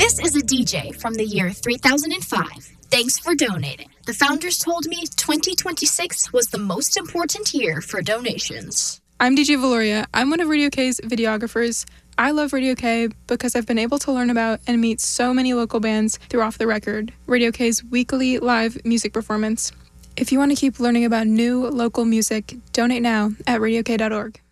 This is a DJ from the year 3005. Thanks for donating. The founders told me 2026 was the most important year for donations. I'm DJ Valoria. I'm one of Radio K's videographers. I love Radio K because I've been able to learn about and meet so many local bands through Off the Record, Radio K's weekly live music performance. If you want to keep learning about new local music, donate now at radiok.org.